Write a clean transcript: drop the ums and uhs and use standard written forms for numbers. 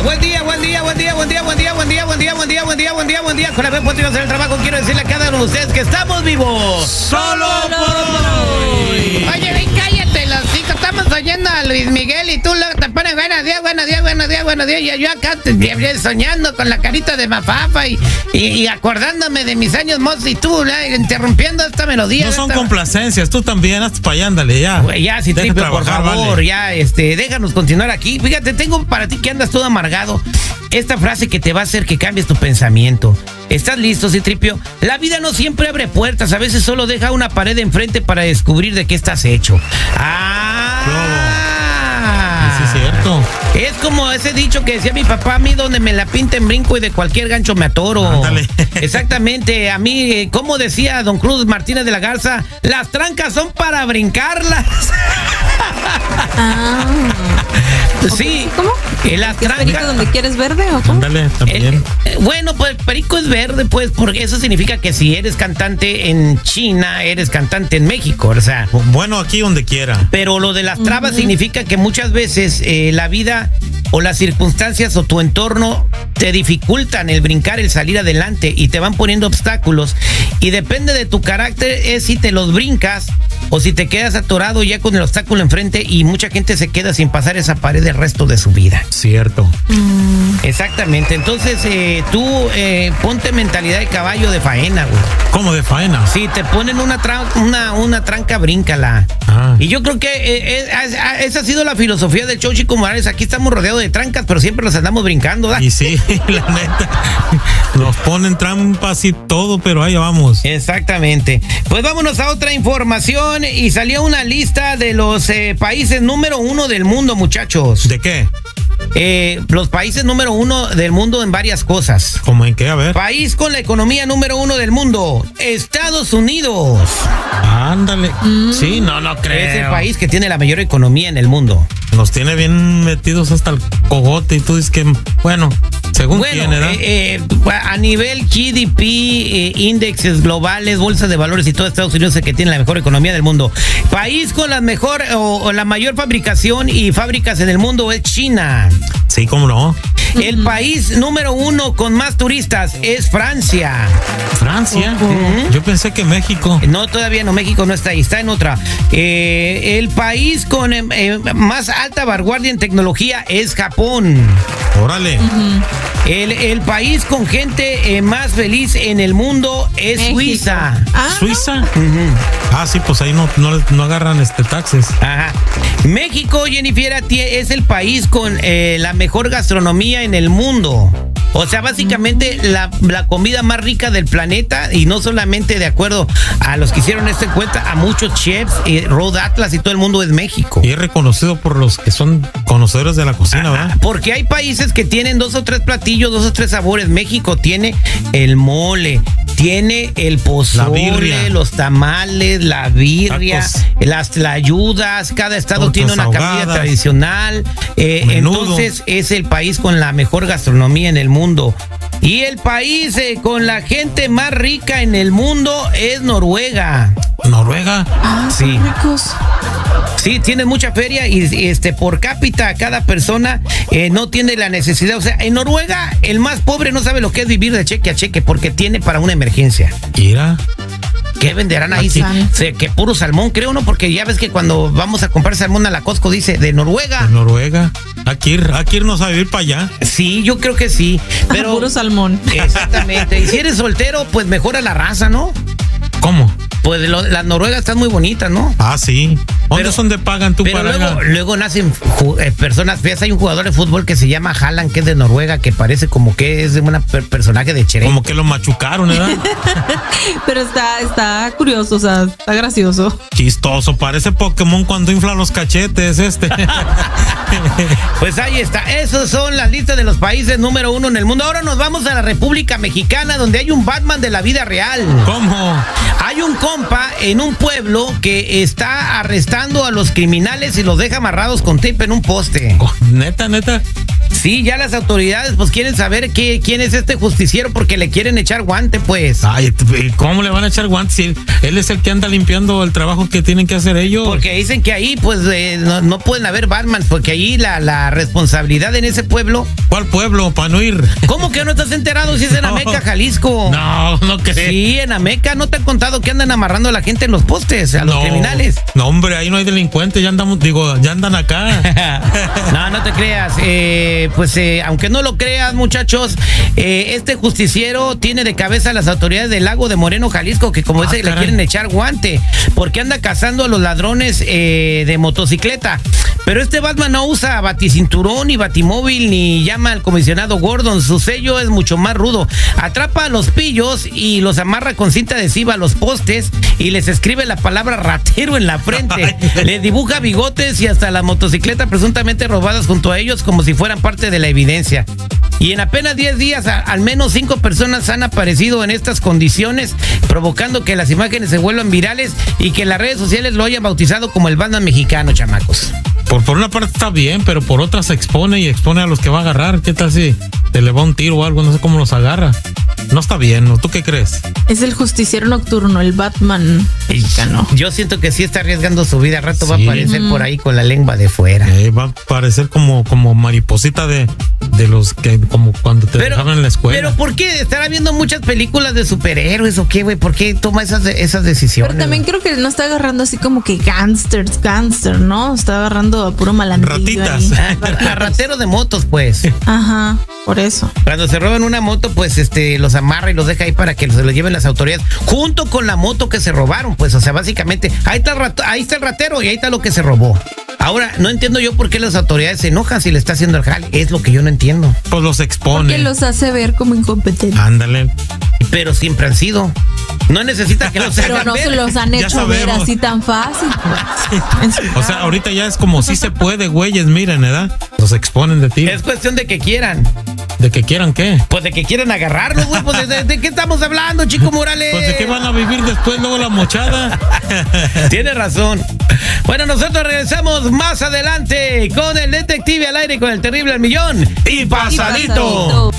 Buen día. Con la fe puesta en el trabajo, quiero decirle a cada uno de ustedes que estamos vivos. ¡Solo por hoy! Oye, ven, cállate, los hijos. Estamos oyendo a Luis Miguel y tú luego te pones buenos días. Y yo acá soñando con la carita de Mafafa y acordándome de mis años mozos y tú, interrumpiendo esta melodía. No son complacencias, tú también, hazte para allá, ándale, ya. Wey, ya, si Tripio, por favor, vale. Ya, déjanos continuar aquí. Fíjate, tengo para ti que andas todo amargado esta frase que te va a hacer que cambies tu pensamiento. ¿Estás listo, Citripio? La vida no siempre abre puertas, a veces solo deja una pared enfrente para descubrir de qué estás hecho. Sí, es cierto. Es como ese dicho que decía mi papá: a mí donde me la pinten brinco y de cualquier gancho me atoro. Ándale. Exactamente, a mí, como decía don Cruz Martínez de la Garza, las trancas son para brincarlas. Sí. ¿Cómo? Las trancas. ¿Perico donde quieres verde o cómo? Ándale, también. Bueno, pues perico es verde, pues, porque eso significa que si eres cantante en China, eres cantante en México, o sea. Bueno, aquí donde quiera. Pero lo de las trabas significa que muchas veces la vida o las circunstancias o tu entorno te dificultan el brincar, el salir adelante y te van poniendo obstáculos. Y depende de tu carácter es si te los brincas o si te quedas atorado ya con el obstáculo enfrente, y mucha gente se queda sin pasar esa pared el resto de su vida. Cierto. Exactamente. Entonces tú ponte mentalidad de caballo de faena, güey. ¿Cómo de faena? Si te ponen una tranca, bríncala. Y yo creo que esa ha sido la filosofía del show Chico Morales. Aquí estamos rodeados de trancas, pero siempre los andamos brincando, ¿verdad? Y sí, la neta. Nos ponen trampas y todo, pero ahí vamos. Exactamente. Pues vámonos a otra información. Y salió una lista de los países número 1 del mundo, muchachos. ¿De qué? Los países número 1 del mundo en varias cosas. ¿Cómo en qué? A ver. País con la economía número 1 del mundo, Estados Unidos. Ándale. Sí, no creo. Es el país que tiene la mayor economía en el mundo. Nos tiene bien metidos hasta el cogote y tú dices que, bueno, según quién, ¿verdad? A nivel GDP, índices globales, bolsas de valores y todo, Estados Unidos es el que tiene la mejor economía del mundo. País con la mejor o la mayor fabricación y fábricas en el mundo es China. Sí, cómo no. El país número 1 con más turistas es Francia. ¿Francia? Yo pensé que México. No, todavía no, México no está ahí, está en otra. El país con más alta vanguardia en tecnología es Japón. Órale. El país con gente más feliz en el mundo es México. Suiza. ¿Suiza? Sí, pues ahí no agarran taxes. Ajá. México, Jennifer, es el país con la mejor gastronomía en el mundo. O sea, básicamente la comida más rica del planeta, y no solamente de acuerdo a los que hicieron esta encuesta, a muchos chefs, Road Atlas y todo el mundo, es México. Y es reconocido por los que son conocedores de la cocina, ¿verdad? Porque hay países que tienen 2 o 3 platillos, 2 o 3 sabores. México tiene el mole, tiene el pozole, los tamales, la birria, las tlayudas. Cada estado tiene una comida tradicional. Entonces es el país con la mejor gastronomía en el mundo. Y el país con la gente más rica en el mundo es Noruega. ¿Noruega? Sí. Ricos. Sí, tiene mucha feria y por cápita cada persona no tiene la necesidad. O sea, en Noruega el más pobre no sabe lo que es vivir de cheque a cheque porque tiene para una emergencia. Mira. ¿Qué venderán ahí? Sí, que puro salmón, creo, ¿no? Porque ya ves que cuando vamos a comprar salmón a la Costco dice de Noruega. De Noruega. Aquí irnos a vivir para allá. Sí, yo creo que sí. Pero puro salmón. Exactamente. Y si eres soltero, pues mejora la raza, ¿no? ¿Cómo? Pues las noruegas están muy bonitas, ¿no? Sí. ¿Dónde es donde pagan tú para luego nacen personas feas. Hay un jugador de fútbol que se llama Haaland, que es de Noruega, que parece como que es un personaje de Cheré. Como que lo machucaron, ¿verdad? Pero está curioso, o sea, está gracioso. Chistoso, parece Pokémon cuando infla los cachetes, Pues ahí está. Esas son las listas de los países número 1 en el mundo. Ahora nos vamos a la República Mexicana, donde hay un Batman de la vida real. ¿Cómo? Hay un compa en un pueblo que está arrestando a los criminales y los deja amarrados con tape en un poste. ¿Neta? Sí, ya las autoridades pues quieren saber quién es este justiciero porque le quieren echar guante, pues. Ay, ¿cómo le van a echar guante si él es el que anda limpiando el trabajo que tienen que hacer ellos? Porque dicen que ahí pues no pueden haber Batman, porque ahí la responsabilidad en ese pueblo. ¿Cuál pueblo? Para no ir. ¿Cómo que no estás enterado si es en Ameca, Jalisco? No creo. Sí, en Ameca, ¿no te han contado que andan amarrando a la gente en los postes, a los criminales? No, hombre, ahí no hay delincuentes, ya andan acá. No te creas. Aunque no lo creas, muchachos, este justiciero tiene de cabeza a las autoridades del Lago de Moreno, Jalisco, que como dice, le quieren echar guante, porque anda cazando a los ladrones de motocicleta. Pero este Batman no usa baticinturón, ni batimóvil, ni llama al comisionado Gordon. Su sello es mucho más rudo. Atrapa a los pillos y los amarra con cinta adhesiva a los postes y les escribe la palabra ratero en la frente. Le dibuja bigotes y hasta la motocicleta presuntamente robadas junto a ellos como si fueran parte de la evidencia. Y en apenas 10 días, al menos 5 personas han aparecido en estas condiciones, provocando que las imágenes se vuelvan virales y que las redes sociales lo hayan bautizado como el Batman mexicano, chamacos. Por una parte está bien, pero por otra se expone a los que va a agarrar. ¿Qué tal si te le va un tiro o algo? No sé cómo los agarra. No está bien, ¿no? ¿Tú qué crees? Es el justiciero nocturno, el Batman mexicano. Yo siento que sí está arriesgando su vida. Al rato va a aparecer por ahí con la lengua de fuera. Va a parecer como mariposita de los que, como cuando te dejaban en la escuela. Pero ¿por qué? ¿Estará viendo muchas películas de superhéroes o qué, güey? ¿Por qué toma esas decisiones? Pero también creo que no está agarrando así como que gangster, ¿no? Está agarrando a puro malandrillo. Ratitas. Ratero de motos, pues. Ajá, por eso. Cuando se roban una moto, pues los amarra y los deja ahí para que se los lleven las autoridades, junto con la moto que se robaron, pues, o sea, básicamente, ahí está el ratero y ahí está lo que se robó. Ahora, no entiendo yo por qué las autoridades se enojan si le está haciendo el jale, es lo que yo no entiendo. Pues los expone. Porque los hace ver como incompetentes. Ándale. Pero siempre han sido. No necesita que los hagan Pero no ver. se los han hecho ver así tan fácil. O sea, ahorita ya es como si se puede, güeyes, miren, ¿verdad? Los exponen de ti. Es cuestión de que quieran. ¿De que quieran qué? Pues de que quieran agarrarlo, güey. Pues ¿de qué estamos hablando, Chico Morales? Pues de qué van a vivir después, luego la mochada. Tiene razón. Bueno, nosotros regresamos más adelante con el detective al aire con el terrible al millón y pasadito.